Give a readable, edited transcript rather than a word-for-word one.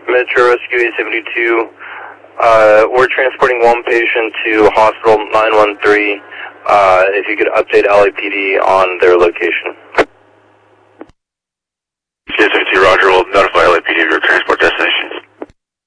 Metro Rescue 872. We're transporting one patient to Hospital 913. If you could update LAPD on their location. 872, Roger. We'll notify